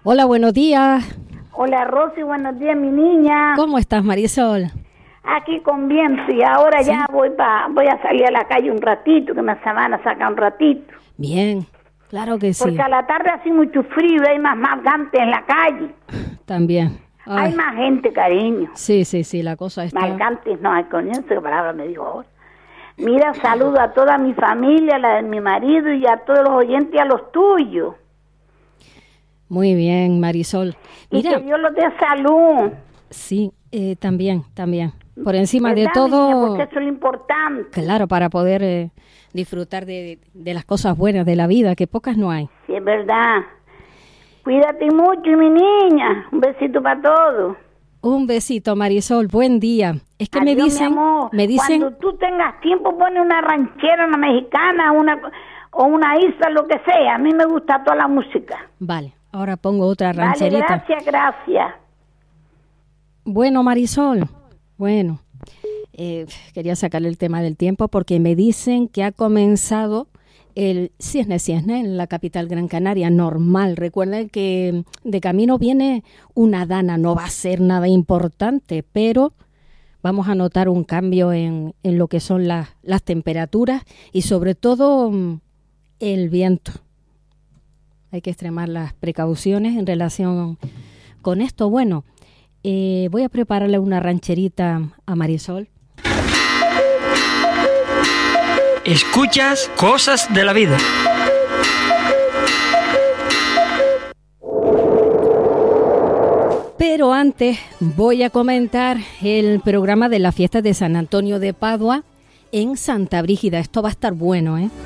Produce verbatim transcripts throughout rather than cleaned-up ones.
Hola, buenos días. Hola, Rosy, buenos días, mi niña. ¿Cómo estás, Marisol? Aquí con viento y ahora ¿Sí? ya voy pa, voy a salir a la calle un ratito, que me van a sacar un ratito. Bien, claro que sí. Porque a la tarde hace mucho frío y hay más malgantes en la calle. También. Ay. Hay más gente, cariño. Sí, sí, sí, la cosa está... Malgantes no hay, con esa palabra me dijo ahora. Mira, saludo a toda mi familia, la de mi marido y a todos los oyentes y a los tuyos. Muy bien, Marisol. Mira, y que Dios los dé salud. Sí, eh, también, también. Por encima de ¿Verdad, todo... niña? Porque eso es lo importante. Claro, para poder eh, disfrutar de, de las cosas buenas de la vida, que pocas no hay. Sí, es verdad. Cuídate mucho, mi niña. Un besito para todos. Un besito, Marisol. Buen día. Es que Adiós, me dicen... mi amor. me dicen... Cuando tú tengas tiempo, pone una ranchera, una mexicana, una o una isla, lo que sea. A mí me gusta toda la música. Vale, ahora pongo otra rancherita. Vale, gracias, gracias. Bueno, Marisol, bueno, eh, quería sacarle el tema del tiempo porque me dicen que ha comenzado el Cisne Cisne en la capital Gran Canaria, normal. Recuerden que de camino viene una dana, no va a ser nada importante, pero vamos a notar un cambio en, en lo que son las, las temperaturas y sobre todo el viento. Hay que extremar las precauciones en relación con esto. Bueno, Eh, voy a prepararle una rancherita a Marisol. Escuchas Cosas de la Vida. Pero antes voy a comentar el programa de la fiesta de San Antonio de Padua en Santa Brígida. Esto va a estar bueno, ¿eh?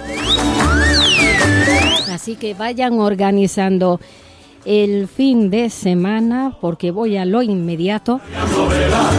Así que vayan organizando el fin de semana porque voy a lo inmediato.